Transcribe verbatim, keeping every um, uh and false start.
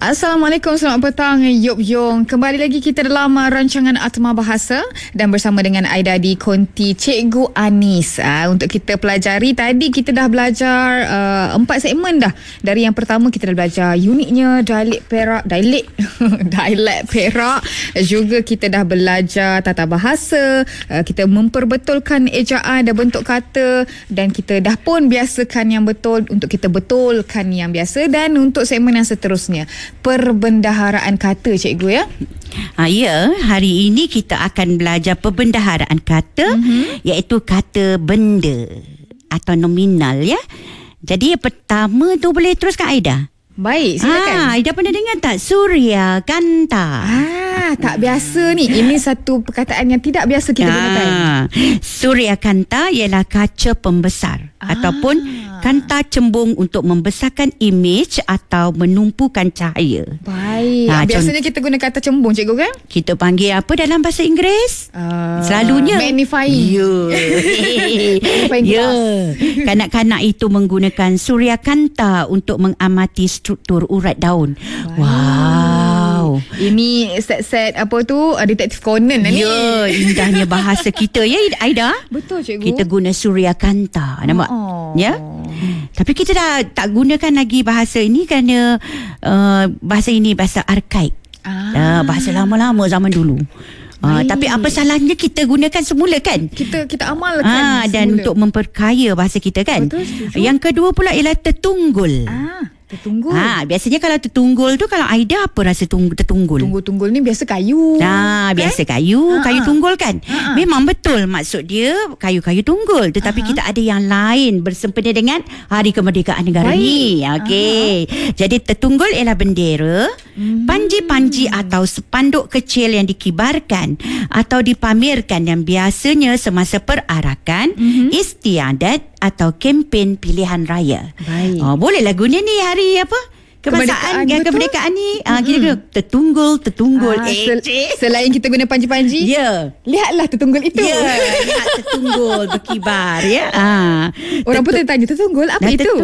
Assalamualaikum, selamat petang Yop Yong. Kembali lagi kita dalam uh, rancangan Atma Bahasa dan bersama dengan Aida di konti Cikgu Anis. Uh, untuk kita pelajari, tadi kita dah belajar uh, empat segmen dah. Dari yang pertama kita dah belajar uniknya dialek Perak, dialek dialek Perak. Juga kita dah belajar tata bahasa, uh, kita memperbetulkan ejaan dan bentuk kata, dan kita dah pun biasakan yang betul untuk kita betulkan yang biasa. Dan untuk segmen yang seterusnya, perbendaharaan kata, cikgu, ya. Ha, ya, hari ini kita akan belajar perbendaharaan kata, mm-hmm. iaitu kata benda atau nominal, ya. Jadi yang pertama tu boleh teruskan, Aida. Baik, silakan. Ah, Aida pernah dengar tak Surya Kanta? Ah, tak biasa ni. Ini satu perkataan yang tidak biasa kita ah, gunakan. Surya Kanta ialah kaca pembesar ah. ataupun kanta cembung untuk membesarkan imej atau menumpukan cahaya. Baik. Ha, biasanya kita guna kata cembung, cikgu, kan? Kita panggil apa dalam bahasa Inggeris? Uh, Selalunya magnifying. Ya. Ya. Kanak-kanak itu menggunakan Surya Kanta untuk mengamati struktur urat daun. Wow. wow. Ini set-set apa tu? Detektif Conan ni. Ya, indahnya bahasa kita, ya, Aida? Betul, cikgu. Kita guna Surya Kanta. Nampak? Oh. Ya. Tapi kita dah tak gunakan lagi bahasa ini kerana uh, bahasa ini bahasa arkaik. Ah. Uh, bahasa lama-lama zaman dulu. Uh, tapi apa salahnya kita gunakan semula, kan? Kita kita amalkan ah, dan semula. Untuk memperkaya bahasa kita, kan? Betul, setuju. Yang kedua pula ialah tertunggul. Ah, tertunggul. Ha, biasanya kalau tertunggul tu, kalau Aida apa rasa tung, tertunggul? Tunggul-tunggul ni biasa kayu. Nah, kan? Biasa kayu, ha, kayu tunggul, kan? Ha, ha. Memang betul maksud dia kayu-kayu tunggul. Tetapi ha, kita ada yang lain bersempena dengan Hari Kemerdekaan Negara Baik. ni. Okey. Jadi tertunggul ialah bendera, hmm. panji-panji atau spanduk kecil yang dikibarkan atau dipamerkan yang biasanya semasa perarakan, hmm. istiadat atau kempen pilihan raya. Baik. Oh, bolehlah guna ni hari apa? Kebangsaan, kemerdekaan, kemerdekaan ni ah, hmm. kira tertunggul, tertunggul. Ah, sel- selain kita guna panji-panji, ya, lihatlah tertunggul itu. Ya, lihat tertunggul berkibar, ya. Ah, orang pun tanya tertunggul apa nah, itu?